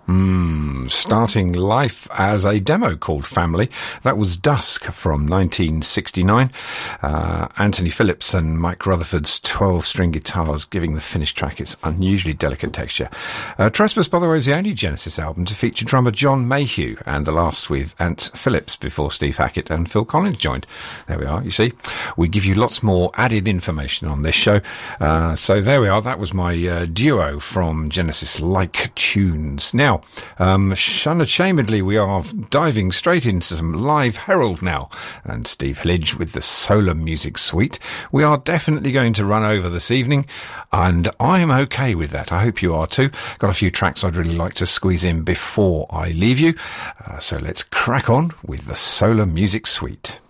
Starting life as a demo called Family. That was Dusk from 1969. Anthony Phillips and Mike Rutherford's 12-string guitars giving the finished track its unusually delicate texture. Trespass, by the way, is the only Genesis album to feature drummer John Mayhew, and the last with Ant Phillips before Steve Hackett and Phil Collins joined. There we are, you see. We give you lots more added information on this show. So there we are. That was my duo from Genesis, Like Tunes. Now, unashamedly, we are diving straight into some live Herald now, and Steve Hillage with the Solar Music Suite. We are definitely going to run over this evening, and I'm okay with that. I hope you are too. Got a few tracks I'd really like to squeeze in before I leave you, so let's crack on with the Solar Music Suite.